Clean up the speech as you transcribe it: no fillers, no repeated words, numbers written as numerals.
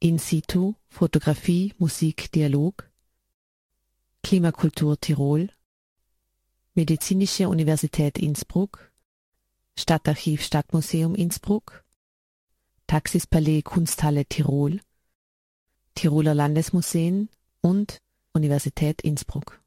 In situ, Fotografie, Musik, Dialog, Klimakultur Tirol, Medizinische Universität Innsbruck, Stadtarchiv Stadtmuseum Innsbruck, Taxispalais Kunsthalle Tirol, Tiroler Landesmuseen und Universität Innsbruck.